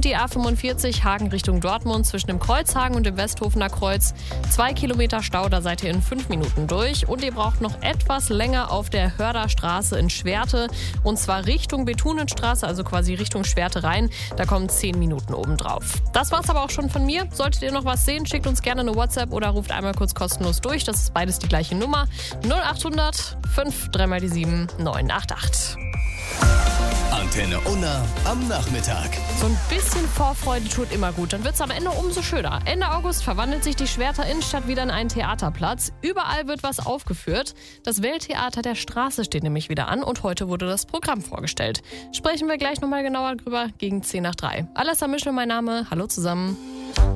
die A45 Hagen Richtung Dortmund zwischen dem Kreuzhagen und dem Westhofener Kreuz. 2 Kilometer Stau, da seid ihr in 5 Minuten durch. Und ihr braucht noch etwas länger auf der Hörderstraße in Schwerte. Und zwar Richtung Bethunenstraße, also quasi Richtung Schwerte rein. Da kommen 10 Minuten obendrauf. Das war's aber auch schon von mir. Solltet ihr noch was sehen, schickt uns gerne eine WhatsApp oder ruft einmal kurz kostenlos durch. Das ist beides die gleiche Nummer. 0800 5 3 mal die 7 988. Antenne Unna am Nachmittag. So ein bisschen Vorfreude tut immer gut. Dann wird es am Ende umso schöner. Ende August verwandelt sich die Schwerter Innenstadt wieder in einen Theaterplatz. Überall wird was aufgeführt. Das Welttheater der Straße steht nämlich wieder an und heute wurde das Programm vorgestellt. Sprechen wir gleich nochmal genauer drüber gegen 2:50. Alessa Mischel, mein Name. Hallo zusammen.